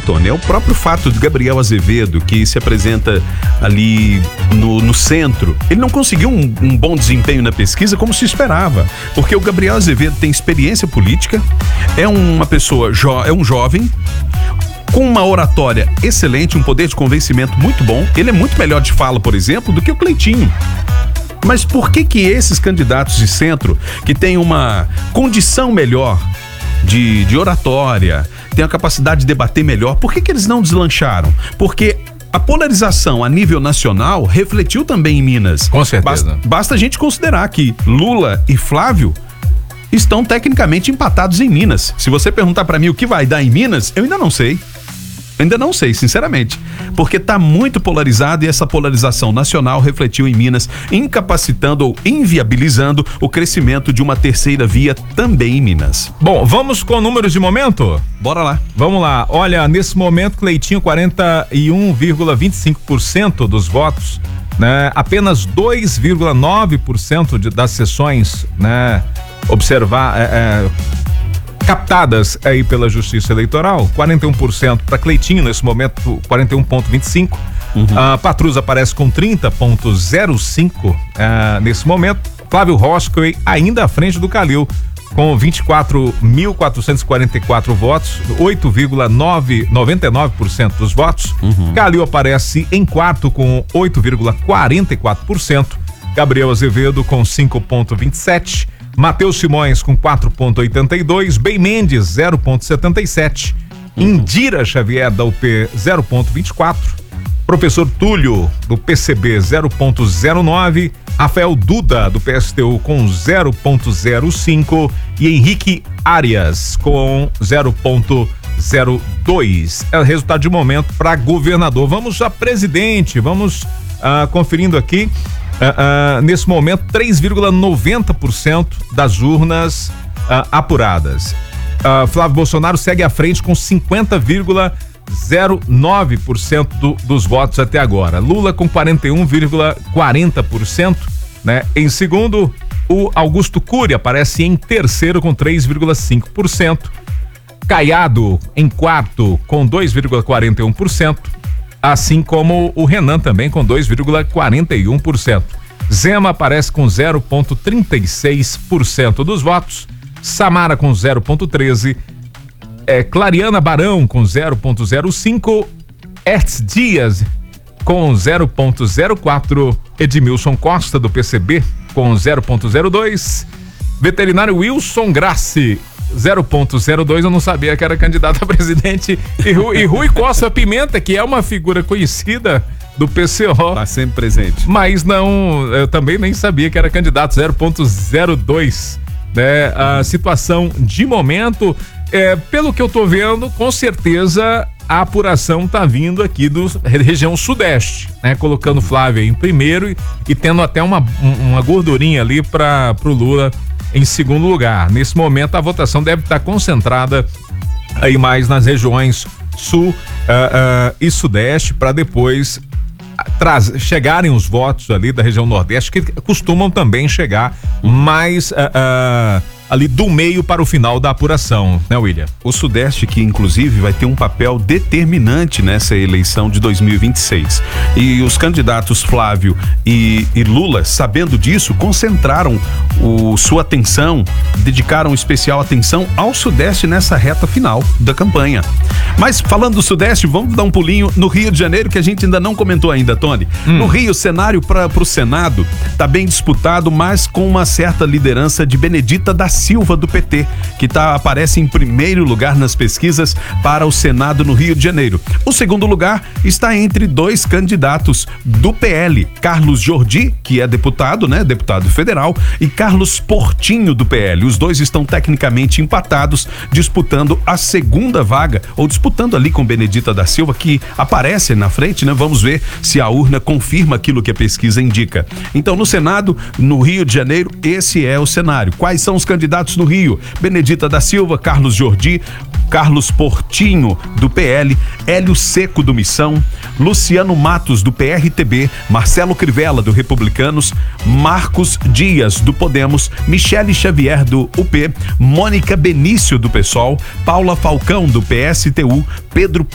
Tony, é o próprio fato de Gabriel Azevedo, que se apresenta ali no centro. Ele não conseguiu um bom desempenho na pesquisa como se esperava, porque o Gabriel Azevedo tem experiência política, é uma pessoa, é um jovem, com uma oratória excelente, um poder de convencimento muito bom. Ele é muito melhor de fala, por exemplo, do que o Cleitinho. Mas por que esses candidatos de centro, que têm uma condição melhor de oratória, têm a capacidade de debater melhor, por que eles não deslancharam? Porque a polarização a nível nacional refletiu também em Minas. Com certeza. Basta a gente considerar que Lula e Flávio estão tecnicamente empatados em Minas. Se você perguntar pra mim o que vai dar em Minas, eu ainda não sei. Ainda não sei, sinceramente, porque está muito polarizado e essa polarização nacional refletiu em Minas, incapacitando ou inviabilizando o crescimento de uma terceira via também em Minas. Bom, vamos com números de momento? Bora lá. Vamos lá. Olha, nesse momento, Cleitinho, 41,25% dos votos, né? Apenas 2,9% das sessões, né? Captadas aí pela Justiça Eleitoral, 41% para Cleitinho, nesse momento 41,25%. Patrus aparece com 30,05% nesse momento. Flávio Roscoe ainda à frente do Calil, com 24.444 votos, 8,99% dos votos. Calil aparece em quarto com 8,44%. Gabriel Azevedo com 5,27%. Matheus Simões com 4,82%, Bem Mendes 0,77%, Indira Xavier da UP 0,24%, Professor Túlio do PCB 0,09%, Rafael Duda do PSTU com 0,05% e Henrique Arias com 0,02%. É o resultado de momento para governador. Vamos a presidente, vamos conferindo aqui. Nesse momento, 3,90% das urnas apuradas. Flávio Bolsonaro segue à frente com 50,09% dos votos até agora. Lula com 41,40%, né? Em segundo, o Augusto Cury aparece em terceiro com 3,5%. Caiado em quarto com 2,41%. Assim como o Renan também com 2,41%. Zema aparece com 0,36% dos votos. Samara com 0,13%. Clariana Barão com 0,05%. Hertz Dias com 0,04%. Edmilson Costa do PCB com 0,02%. Veterinário Wilson Grassi 0,02%, eu não sabia que era candidato a presidente. E Rui Costa Pimenta, que é uma figura conhecida do PCO. Tá sempre presente. Mas não, eu também nem sabia que era candidato, 0,02%. Né? A situação de momento, pelo que eu tô vendo, com certeza a apuração tá vindo aqui da região sudeste, né? Colocando Flávio em primeiro e tendo até uma gordurinha ali pro Lula em segundo lugar. Nesse momento a votação deve estar concentrada aí mais nas regiões sul e sudeste, para depois chegarem os votos ali da região nordeste, que costumam também chegar mais ali do meio para o final da apuração, né, William? O Sudeste, que inclusive vai ter um papel determinante nessa eleição de 2026. E os candidatos Flávio e Lula, sabendo disso, concentraram sua atenção, dedicaram especial atenção ao Sudeste nessa reta final da campanha. Mas falando do Sudeste, vamos dar um pulinho no Rio de Janeiro, que a gente ainda não comentou ainda, Tony. No Rio, o cenário para o Senado está bem disputado, mas com uma certa liderança de Benedita da Silva do PT, que aparece em primeiro lugar nas pesquisas para o Senado no Rio de Janeiro. O segundo lugar está entre dois candidatos do PL, Carlos Jordi, que é deputado, né, deputado federal, e Carlos Portinho do PL. Os dois estão tecnicamente empatados, disputando a segunda vaga, ou disputando ali com Benedita da Silva, que aparece na frente, né? Vamos ver se a urna confirma aquilo que a pesquisa indica. Então, no Senado, no Rio de Janeiro, esse é o cenário. Quais são os candidatos no Rio? Benedita da Silva, Carlos Jordi, Carlos Portinho do PL, Hélio Seco do Missão, Luciano Matos do PRTB, Marcelo Crivella do Republicanos, Marcos Dias do Podemos, Michele Xavier do UP, Mônica Benício do PSOL, Paula Falcão do PSTU, Pedro